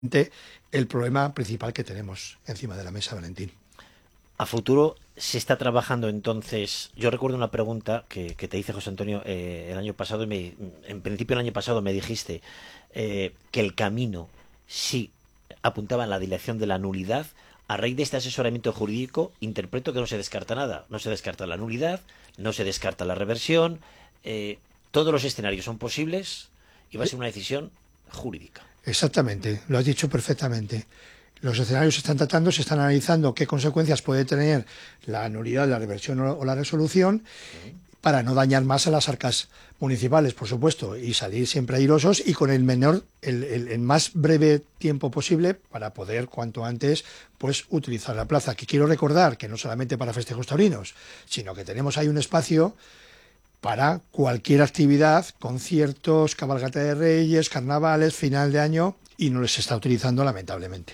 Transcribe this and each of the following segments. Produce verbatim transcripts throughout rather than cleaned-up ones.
el problema principal que tenemos encima de la mesa, Valentín. A futuro se está trabajando entonces. Yo recuerdo una pregunta que, que te hice, José Antonio, eh, el año pasado. Y me, en principio, el año pasado me dijiste eh, que el camino sí apuntaba en la dirección de la nulidad. A raíz de este asesoramiento jurídico, interpreto que no se descarta nada. No se descarta la nulidad, no se descarta la reversión. Eh, todos los escenarios son posibles y va a ser una decisión jurídica. Exactamente, lo has dicho perfectamente. Los escenarios se están tratando, se están analizando qué consecuencias puede tener la nulidad, la reversión o la resolución para no dañar más a las arcas municipales, por supuesto, y salir siempre airosos y con el menor, el, el, el más breve tiempo posible para poder cuanto antes pues utilizar la plaza. Que quiero recordar que no solamente para festejos taurinos, sino que tenemos ahí un espacio para cualquier actividad, conciertos, cabalgata de reyes, carnavales, final de año, y no les está utilizando lamentablemente.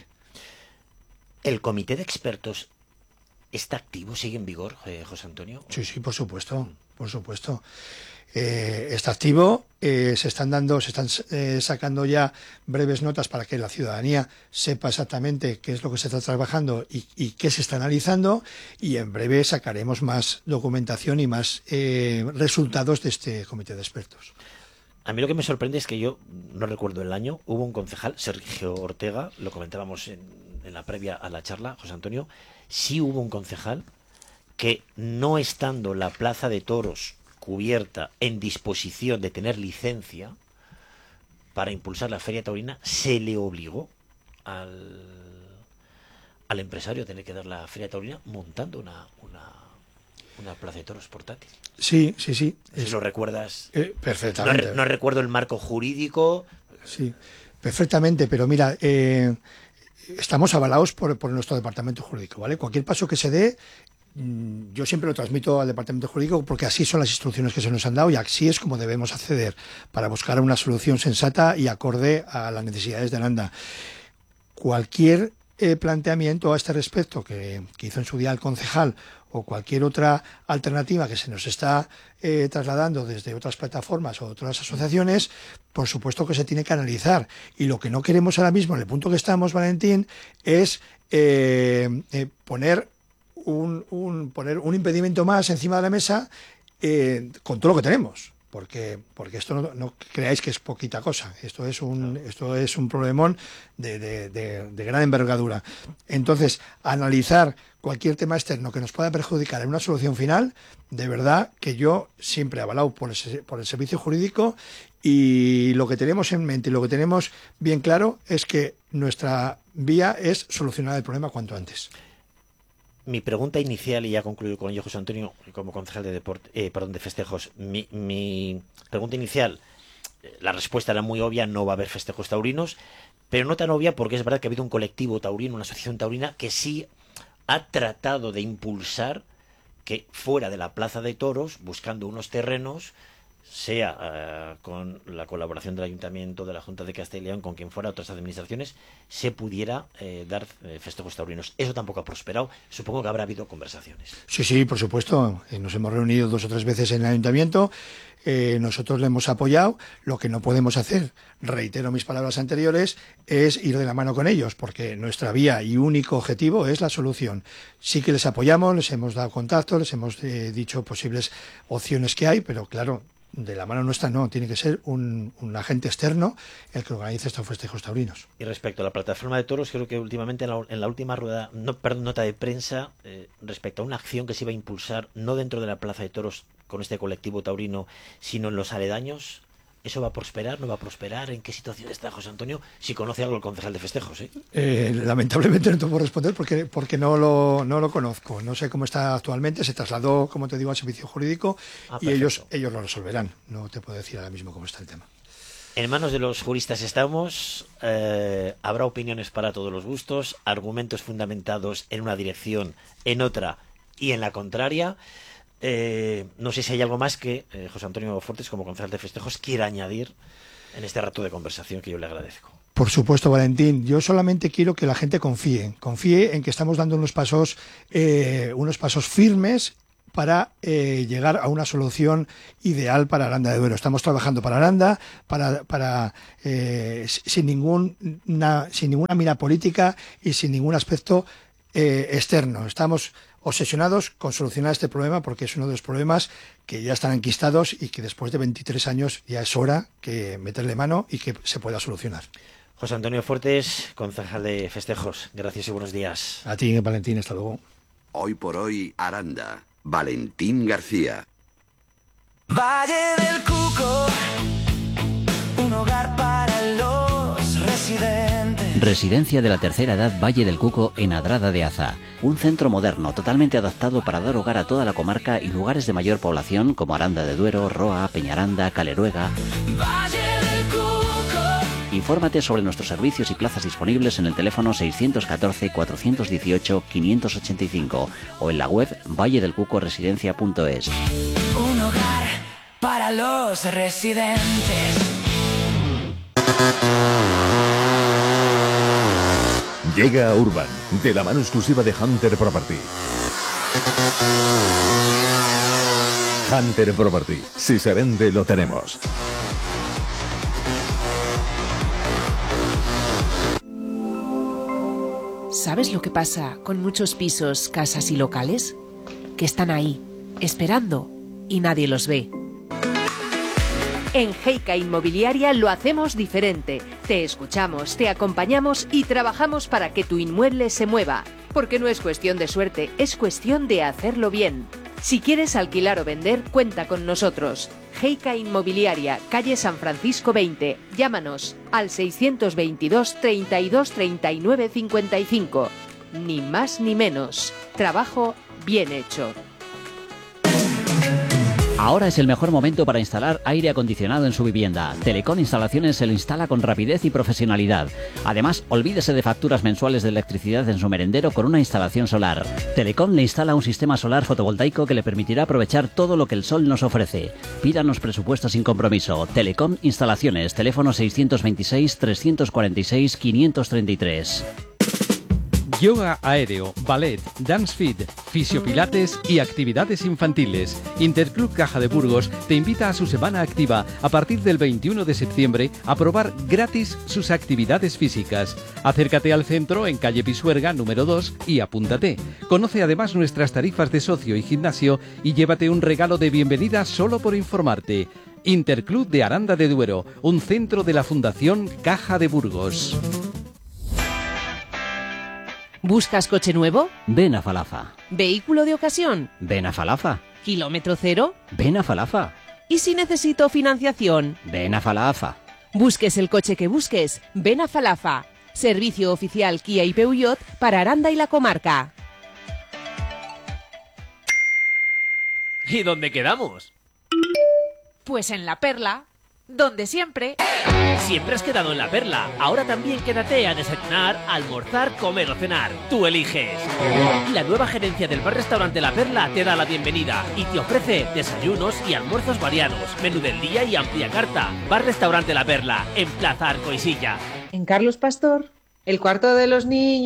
¿El comité de expertos está activo, sigue en vigor, eh, José Antonio? Sí, sí, por supuesto, por supuesto. Eh, está activo, eh, se están dando, se están eh, sacando ya breves notas para que la ciudadanía sepa exactamente qué es lo que se está trabajando y, y qué se está analizando, y en breve sacaremos más documentación y más eh, resultados de este comité de expertos. A mí lo que me sorprende es que yo no recuerdo el año, hubo un concejal, Sergio Ortega, lo comentábamos en, en la previa a la charla, José Antonio, sí hubo un concejal que, no estando la plaza de toros cubierta, en disposición de tener licencia para impulsar la feria taurina, se le obligó al, al empresario a tener que dar la feria taurina montando una, una, una plaza de toros portátil. Sí, sí, sí. Si es, lo recuerdas. Eh, perfectamente. No, no recuerdo el marco jurídico. Sí, perfectamente, pero mira, eh, estamos avalados por, por nuestro departamento jurídico, ¿vale? Cualquier paso que se dé, yo siempre lo transmito al departamento jurídico porque así son las instrucciones que se nos han dado y así es como debemos acceder para buscar una solución sensata y acorde a las necesidades de Aranda. Cualquier eh, planteamiento a este respecto que, que hizo en su día el concejal o cualquier otra alternativa que se nos está eh, trasladando desde otras plataformas o otras asociaciones, por supuesto que se tiene que analizar. Y lo que no queremos ahora mismo, en el punto que estamos, Valentín, es eh, eh, poner Un, un, poner un impedimento más encima de la mesa eh, con todo lo que tenemos, porque, porque esto no, no creáis que es poquita cosa, esto es un, esto es un problemón de, de, de, de gran envergadura. Entonces, analizar cualquier tema externo que nos pueda perjudicar en una solución final, de verdad que yo siempre he avalado por el, por el servicio jurídico, y lo que tenemos en mente y lo que tenemos bien claro es que nuestra vía es solucionar el problema cuanto antes. Mi pregunta inicial, y ya concluyo con ello, José Antonio, como concejal de deporte, eh, perdón, de festejos, mi, mi pregunta inicial, la respuesta era muy obvia, no va a haber festejos taurinos, pero no tan obvia porque es verdad que ha habido un colectivo taurino, una asociación taurina, que sí ha tratado de impulsar que fuera de la plaza de toros, buscando unos terrenos, sea uh, con la colaboración del Ayuntamiento, de la Junta de Castilla y León, con quien fuera, otras administraciones, se pudiera eh, dar eh, festejos taurinos. Eso tampoco ha prosperado. Supongo que habrá habido conversaciones. Sí, sí, por supuesto. Eh, nos hemos reunido dos o tres veces en el Ayuntamiento. Eh, nosotros le hemos apoyado. Lo que no podemos hacer, reitero mis palabras anteriores, es ir de la mano con ellos, porque nuestra vía y único objetivo es la solución. Sí que les apoyamos, les hemos dado contacto, les hemos eh, dicho posibles opciones que hay, pero claro, de la mano nuestra no, tiene que ser un, un agente externo el que organice estos festejos taurinos. Y respecto a la plataforma de toros, creo que últimamente en la, en la última rueda, no, perdón, nota de prensa, eh, respecto a una acción que se iba a impulsar, no dentro de la plaza de toros con este colectivo taurino, sino en los aledaños, ¿eso va a prosperar? ¿No va a prosperar? ¿En qué situación está José Antonio? Si conoce algo el concejal de festejos, ¿eh? Eh, lamentablemente no te puedo responder porque, porque no, lo, no lo conozco. No sé cómo está actualmente. Se trasladó, como te digo, al servicio jurídico ah, y ellos, ellos lo resolverán. No te puedo decir ahora mismo cómo está el tema. En manos de los juristas estamos. Eh, habrá opiniones para todos los gustos, argumentos fundamentados en una dirección, en otra y en la contraria. Eh, no sé si hay algo más que eh, José Antonio Fortes, como concejal de festejos, quiera añadir en este rato de conversación que yo le agradezco. Por supuesto, Valentín. Yo solamente quiero que la gente confíe, confíe en que estamos dando unos pasos, eh, unos pasos firmes para eh, llegar a una solución ideal para Aranda de Duero. Estamos trabajando para Aranda, para, para eh, sin, ningún, na, sin ninguna mira política y sin ningún aspecto eh, externo. Estamos obsesionados con solucionar este problema porque es uno de los problemas que ya están enquistados y que después de veintitrés años ya es hora que meterle mano y que se pueda solucionar. José Antonio Fuertes, concejal de Festejos, gracias y buenos días. A ti, Valentín, hasta luego. Hoy por hoy, Aranda. Valentín García. Valle del Cuco, un hogar para los residentes. Residencia de la tercera edad Valle del Cuco en Adrada de Aza. Un centro moderno totalmente adaptado para dar hogar a toda la comarca y lugares de mayor población como Aranda de Duero, Roa, Peñaranda, Caleruega. Valle del Cuco. Infórmate sobre nuestros servicios y plazas disponibles en el teléfono seiscientos catorce, cuatrocientos dieciocho, quinientos ochenta y cinco o en la web valle del cuco residencia punto es. Un hogar para los residentes. Llega a Urban, de la mano exclusiva de Hunter Property. Hunter Property, si se vende, lo tenemos. ¿Sabes lo que pasa con muchos pisos, casas y locales? Que están ahí, esperando, y nadie los ve. En Heika Inmobiliaria lo hacemos diferente. Te escuchamos, te acompañamos y trabajamos para que tu inmueble se mueva. Porque no es cuestión de suerte, es cuestión de hacerlo bien. Si quieres alquilar o vender, cuenta con nosotros. Heika Inmobiliaria, calle San Francisco veinte. Llámanos al seiscientos veintidós, treinta y dos, treinta y nueve, cincuenta y cinco. Ni más ni menos. Trabajo bien hecho. Ahora es el mejor momento para instalar aire acondicionado en su vivienda. Telecom Instalaciones se lo instala con rapidez y profesionalidad. Además, olvídese de facturas mensuales de electricidad en su merendero con una instalación solar. Telecom le instala un sistema solar fotovoltaico que le permitirá aprovechar todo lo que el sol nos ofrece. Pídanos presupuestos sin compromiso. Telecom Instalaciones, teléfono seiscientos veintiséis, trescientos cuarenta y seis, quinientos treinta y tres. Yoga aéreo, ballet, dance fit, fisiopilates y actividades infantiles. Interclub Caja de Burgos te invita a su semana activa a partir del veintiuno de septiembre a probar gratis sus actividades físicas. Acércate al centro en calle Pisuerga número dos y apúntate. Conoce además nuestras tarifas de socio y gimnasio y llévate un regalo de bienvenida solo por informarte. Interclub de Aranda de Duero, un centro de la Fundación Caja de Burgos. ¿Buscas coche nuevo? Ven a Falafa. ¿Vehículo de ocasión? Ven a Falafa. ¿Kilómetro cero? Ven a Falafa. ¿Y si necesito financiación? Ven a Falafa. Busques el coche que busques, ven a Falafa. Servicio oficial Kia y Peugeot para Aranda y la comarca. ¿Y dónde quedamos? Pues en La Perla, donde siempre... Siempre has quedado en La Perla. Ahora también quédate a desayunar, almorzar, comer o cenar. Tú eliges. La nueva gerencia del bar-restaurante La Perla te da la bienvenida y te ofrece desayunos y almuerzos variados, menú del día y amplia carta. Bar-restaurante La Perla, en Plaza Arcoisilla. En Carlos Pastor, el cuarto de los niños.